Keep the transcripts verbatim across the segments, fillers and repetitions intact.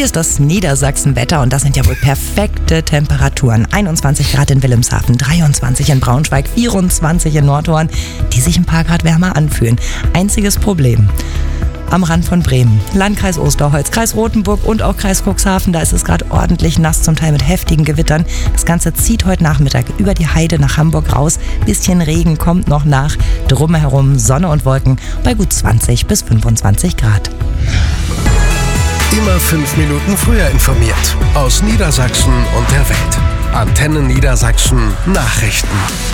Hier ist das Niedersachsen-Wetter und das sind ja wohl perfekte Temperaturen. einundzwanzig Grad in Wilhelmshaven, dreiundzwanzig in Braunschweig, vierundzwanzig in Nordhorn, die sich ein paar Grad wärmer anfühlen. Einziges Problem: am Rand von Bremen, Landkreis Osterholz, Kreis Rothenburg und auch Kreis Cuxhaven, da ist es gerade ordentlich nass, zum Teil mit heftigen Gewittern. Das Ganze zieht heute Nachmittag über die Heide nach Hamburg raus. Bisschen Regen kommt noch nach. Drumherum Sonne und Wolken bei gut zwanzig bis fünfundzwanzig Grad. Immer fünf Minuten früher informiert. Aus Niedersachsen und der Welt. Antenne Niedersachsen Nachrichten.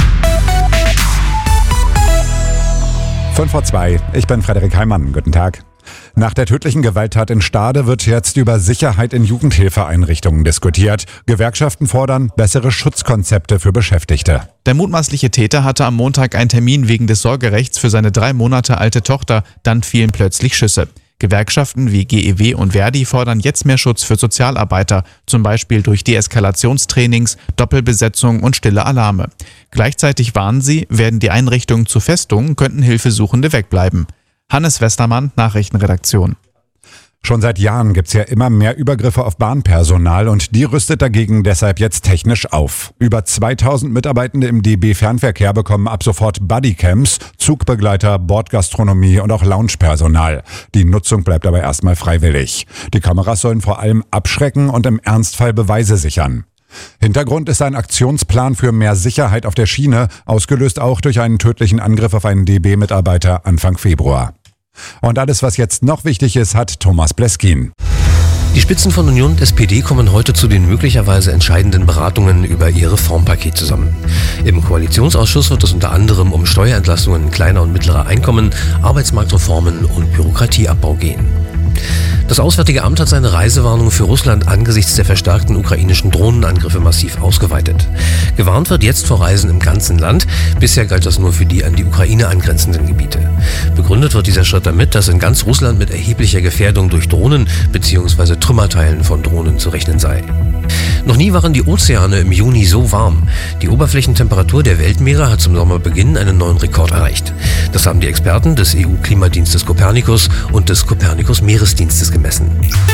fünf vor zwei, ich bin Frederik Heimann. Guten Tag. Nach der tödlichen Gewalttat in Stade wird jetzt über Sicherheit in Jugendhilfeeinrichtungen diskutiert. Gewerkschaften fordern bessere Schutzkonzepte für Beschäftigte. Der mutmaßliche Täter hatte am Montag einen Termin wegen des Sorgerechts für seine drei Monate alte Tochter. Dann fielen plötzlich Schüsse. Gewerkschaften wie G E W und Verdi fordern jetzt mehr Schutz für Sozialarbeiter, zum Beispiel durch Deeskalationstrainings, Doppelbesetzung und stille Alarme. Gleichzeitig warnen sie, werden die Einrichtungen zu Festungen, könnten Hilfesuchende wegbleiben. Hannes Westermann, Nachrichtenredaktion. Schon seit Jahren gibt's ja immer mehr Übergriffe auf Bahnpersonal und die rüstet dagegen deshalb jetzt technisch auf. Über zweitausend Mitarbeitende im D B Fernverkehr bekommen ab sofort Bodycams, Zugbegleiter, Bordgastronomie und auch Loungepersonal. Die Nutzung bleibt aber erstmal freiwillig. Die Kameras sollen vor allem abschrecken und im Ernstfall Beweise sichern. Hintergrund ist ein Aktionsplan für mehr Sicherheit auf der Schiene, ausgelöst auch durch einen tödlichen Angriff auf einen D B-Mitarbeiter Anfang Februar. Und alles, was jetzt noch wichtig ist, hat Thomas Bleskin. Die Spitzen von Union und S P D kommen heute zu den möglicherweise entscheidenden Beratungen über ihr Reformpaket zusammen. Im Koalitionsausschuss wird es unter anderem um Steuerentlastungen kleiner und mittlerer Einkommen, Arbeitsmarktreformen und Bürokratieabbau gehen. Das Auswärtige Amt hat seine Reisewarnung für Russland angesichts der verstärkten ukrainischen Drohnenangriffe massiv ausgeweitet. Gewarnt wird jetzt vor Reisen im ganzen Land. Bisher galt das nur für die an die Ukraine angrenzenden Gebiete. Begründet wird dieser Schritt damit, dass in ganz Russland mit erheblicher Gefährdung durch Drohnen bzw. Trümmerteilen von Drohnen zu rechnen sei. Noch nie waren die Ozeane im Juni so warm. Die Oberflächentemperatur der Weltmeere hat zum Sommerbeginn einen neuen Rekord erreicht. Das haben die Experten des E U-Klimadienstes Copernicus und des Copernicus-Meeresdienstes gemessen.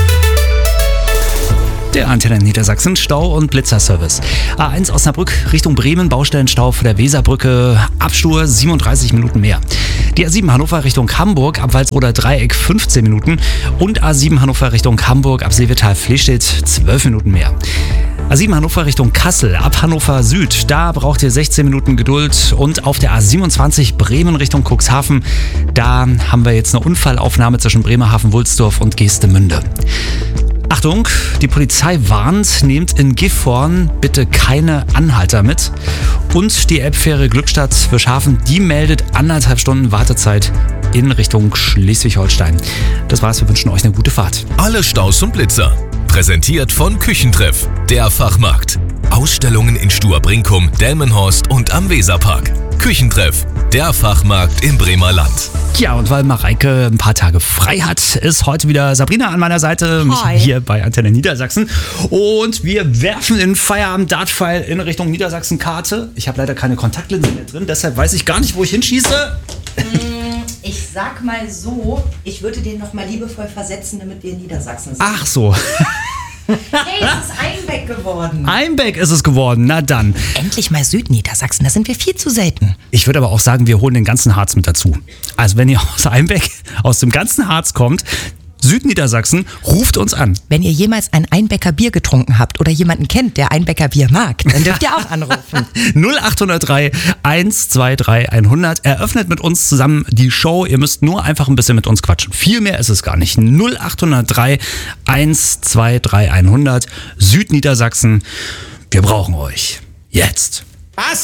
Der Antenne Niedersachsen Stau- und Blitzerservice. A eins Osnabrück Richtung Bremen, Baustellenstau vor der Weserbrücke, Abstur siebenunddreißig Minuten mehr. Die A sieben Hannover Richtung Hamburg, ab Walsroder Dreieck fünfzehn Minuten und A sieben Hannover Richtung Hamburg, ab Seevetal-Flestedt zwölf Minuten mehr. A sieben Hannover Richtung Kassel, ab Hannover Süd, da braucht ihr sechzehn Minuten Geduld und auf der A siebenundzwanzig Bremen Richtung Cuxhaven, da haben wir jetzt eine Unfallaufnahme zwischen Bremerhaven-Wulsdorf und Geestemünde. Achtung, die Polizei warnt, nehmt in Gifhorn bitte keine Anhalter mit. Und die Elbfähre Glückstadt-Fischhafen, die meldet anderthalb Stunden Wartezeit in Richtung Schleswig-Holstein. Das war's, wir wünschen euch eine gute Fahrt. Alle Staus und Blitzer. Präsentiert von Küchentreff, der Fachmarkt. Ausstellungen in Stuhr-Brinkum, Delmenhorst und am Weserpark. Küchentreff, der Fachmarkt im Bremer Land. Ja, und weil Mareike ein paar Tage frei hat, ist heute wieder Sabrina an meiner Seite, Hi. hier bei Antenne Niedersachsen. Und wir werfen den Feierabend-Dart-Pfeil in Richtung Niedersachsen-Karte. Ich habe leider keine Kontaktlinsen mehr drin, deshalb weiß ich gar nicht, wo ich hinschieße. Ich sag mal so, ich würde den noch mal liebevoll versetzen, damit wir in Niedersachsen sind. Ach so. Hey, es ist Einbeck geworden. Einbeck ist es geworden, na dann. Endlich mal Südniedersachsen, da sind wir viel zu selten. Ich würde aber auch sagen, wir holen den ganzen Harz mit dazu. Also wenn ihr aus Einbeck, aus dem ganzen Harz kommt, Südniedersachsen, ruft uns an. Wenn ihr jemals ein Einbecker Bier getrunken habt oder jemanden kennt, der Einbecker Bier mag, dann dürft ihr auch anrufen. null acht null drei, eins zwei drei, hundert. Eröffnet mit uns zusammen die Show. Ihr müsst nur einfach ein bisschen mit uns quatschen. Viel mehr ist es gar nicht. null acht null drei, eins zwei drei, hundert. Südniedersachsen, wir brauchen euch. Jetzt. Was?